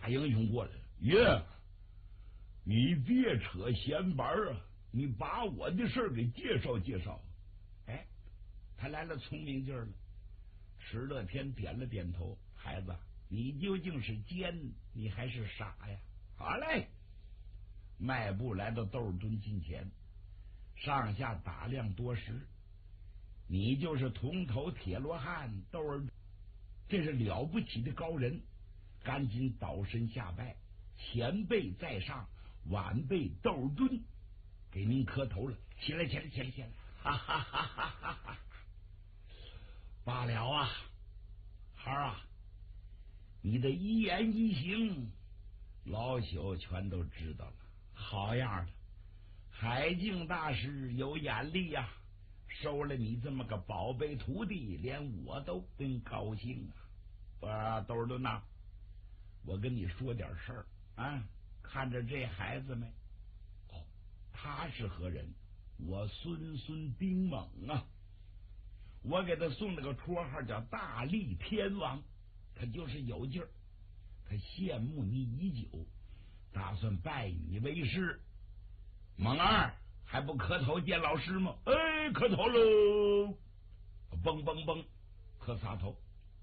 英雄过来了，爷，你别扯闲板啊，你把我的事儿给介绍介绍。哎，他来了聪明劲儿了。石乐天点了点头，孩子，你究竟是奸，你还是傻呀？好嘞，迈步来到窦尔敦近前，上下打量多时。你就是铜头铁罗汉窦尔，这是了不起的高人，赶紧倒身下拜，前辈在上，晚辈窦尔敦给您磕头了，起来，起来，起来，起来！哈哈哈哈哈哈！罢了啊，孩儿啊，你的一言一行，老朽全都知道了。好样的，海静大师有眼力呀！收了你这么个宝贝徒弟，连我都真高兴啊！窦尔敦呐，我跟你说点事儿啊，看着这孩子没？哦，他是何人？我孙丁猛啊！我给他送了个绰号叫大力天王，他就是有劲儿，他羡慕你已久，打算拜你为师。猛儿还不磕头见老师吗？哎，磕头喽！嘣嘣嘣，磕仨头。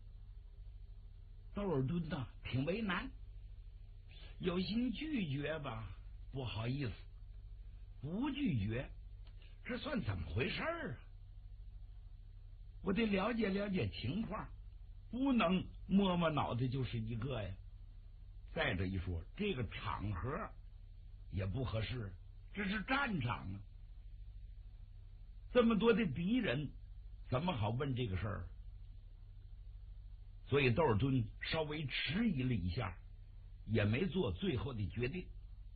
窦尔敦呐，挺为难，有心拒绝吧，不好意思；不拒绝，这算怎么回事啊？我得了解了解情况，不能摸摸脑袋就是一个呀。再者一说，这个场合也不合适，这是战场啊，这么多的敌人，怎么好问这个事儿？所以窦尔敦稍微迟疑了一下，也没做最后的决定。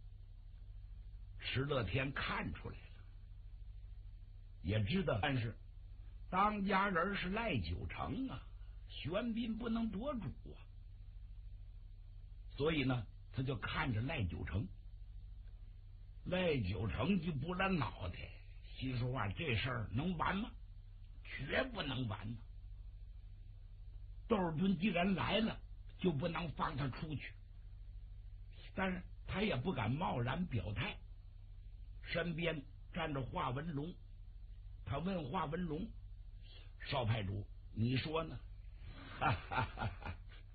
石乐天看出来了，也知道，但是当家人是赖九成啊，玄彬不能夺主啊，所以呢，他就看着赖九成。赖九成就不拉脑袋，心说话，这事儿能完吗？绝不能完呐！窦尔敦既然来了，就不能放他出去。但是他也不敢贸然表态。身边站着华文龙，他问华文龙：“少派主，你说呢？”哈哈哈哈！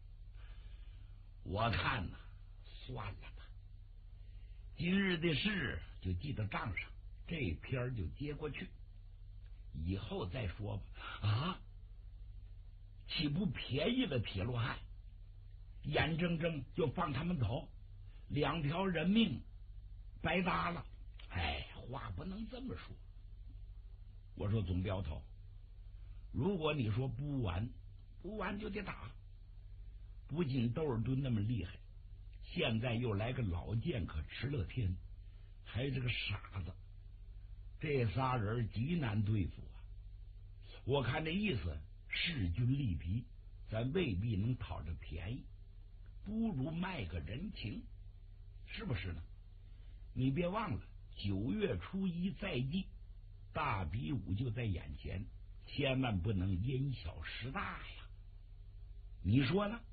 我看呐，算了吧，今日的事就记到账上，这篇就接过去，以后再说吧。啊，岂不便宜了铁罗汉？眼睁睁就放他们走，2条人命白搭了。哎，话不能这么说。我说总镖头，如果你说不完就得打。不仅窦尔敦那么厉害，现在又来个老剑客池乐天，还有这个傻子，这仨人极难对付啊！我看这意思，势均力敌，咱未必能讨着便宜，不如卖个人情，是不是呢？你别忘了9月初1在即，大比武就在眼前，千万不能因小失大呀！你说呢？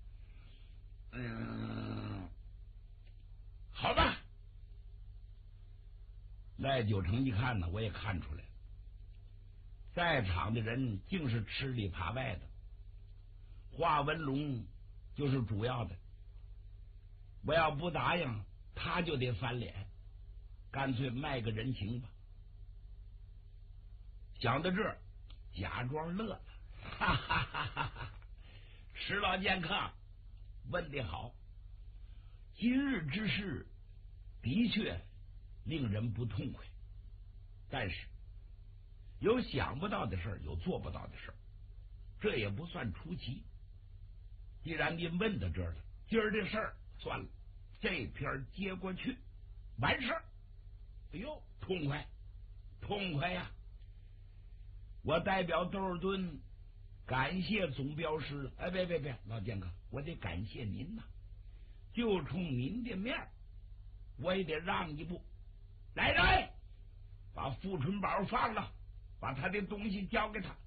好吧。赖九成一看呢，我也看出来了，在场的人竟是吃里扒外的，华文龙就是主要的。我要不答应，他就得翻脸，干脆卖个人情吧。想到这儿，假装乐了，哈哈哈哈哈！石老剑客问得好，今日之事的确令人不痛快，但是有想不到的事儿，有做不到的事儿，这也不算出奇。既然您问到这儿了，今儿这事儿算了，这篇接过去，完事儿。哎呦，痛快，痛快呀！我代表窦尔敦感谢总镖师。哎，别，老剑客，我得感谢您呐！就冲您的面，我也得让一步。来人，把富春宝放了，把他的东西交给他。